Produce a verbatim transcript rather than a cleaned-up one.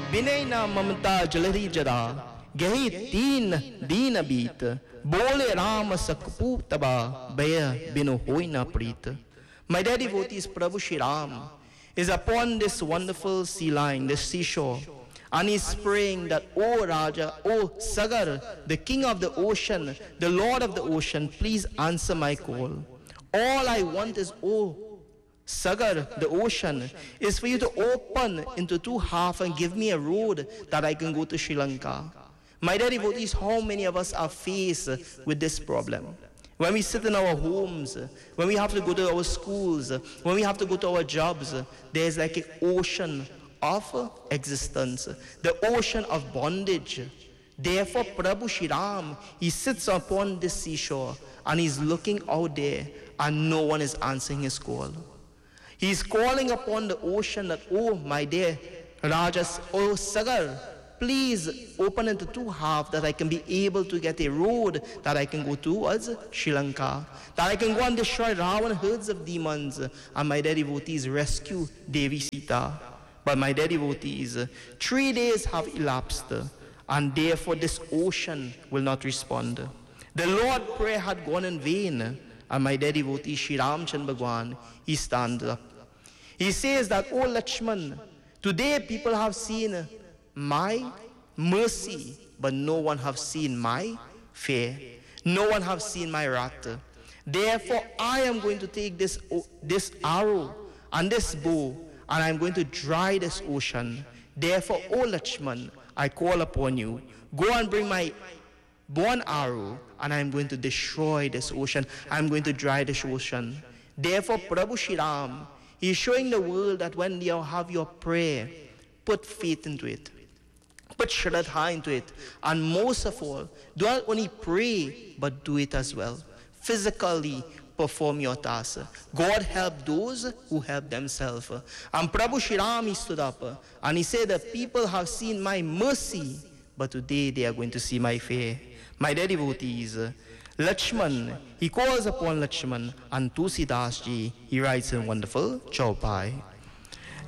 विनय न ममता जलरी जरा गही तीन दीन बीत बोले राम सकपू तबा भय बिनु होई न प्रीत. My dear devotees, Prabhu Shri Ram is upon this wonderful sea line, this seashore, and he's praying that, O Raja, O Sagar, the king of the ocean, the lord of the ocean, please answer my call. All I want is, O Sagar, the ocean, is for you to open into two half and give me a road that I can go to Sri Lanka. My dear devotees, how many of us are faced with this problem? When we sit in our homes, when we have to go to our schools, when we have to go to our jobs, there's like an ocean of existence, the ocean of bondage. Therefore, Prabhu Shri Ram, he sits upon this seashore and he's looking out there and no one is answering his call. He's calling upon the ocean that, oh, my dear Rajas, oh, Sagar, please open into two halves that I can be able to get a road that I can go towards Sri Lanka, that I can go and destroy Ravan herds of demons, and my dear devotees rescue Devi Sita. But my dear devotees, three days have elapsed, and therefore this ocean will not respond. The Lord's prayer had gone in vain, and my dear devotee, Shri Ramchandra Bhagwan, he stands up. He says that, oh Lakshman, today people have seen my mercy, but no one have seen my fear. No one have seen my wrath. Therefore, I am going to take this, this arrow and this bow, and I am going to dry this ocean. Therefore, O Lakshman, I call upon you. Go and bring my bow and arrow, and I am going to destroy this ocean. I am going to dry this ocean. Therefore, Prabhu Shri Ram, he is showing the world that when you have your prayer, put faith into it. Put Shraddha into it. And most of all, do not only pray, but do it as well. Physically perform your task. God help those who help themselves. And Prabhu Shri Ram, he stood up and he said that people have seen my mercy, but today they are going to see my fear. My dear devotees, Lakshman, he calls upon Lakshman, and Tulsidas ji, he writes in wonderful Chaupai.